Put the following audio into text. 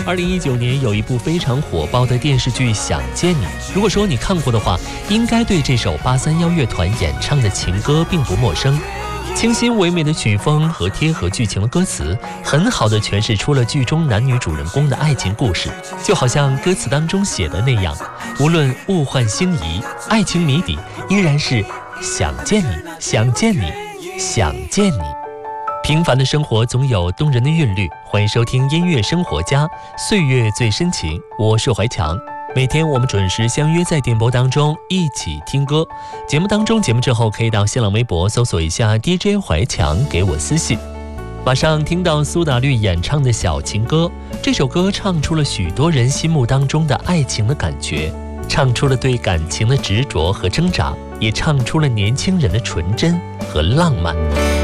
2019年有一部非常火爆的电视剧《想见你》，如果说你看过的话，应该对这首831乐团演唱的情歌并不陌生。清新唯美的曲风和贴合剧情的歌词，很好地诠释出了剧中男女主人公的爱情故事，就好像歌词当中写的那样，无论物换星移，爱情谜底依然是想见你，想见你，想见你。平凡的生活总有动人的韵律，欢迎收听音乐生活家，岁月最深情，我是怀强。每天我们准时相约在电波当中一起听歌。节目之后可以到新浪微博搜索一下 DJ 怀强，给我私信。马上听到苏打绿演唱的小情歌，这首歌唱出了许多人心目当中的爱情的感觉，唱出了对感情的执着和挣扎，也唱出了年轻人的纯真和浪漫。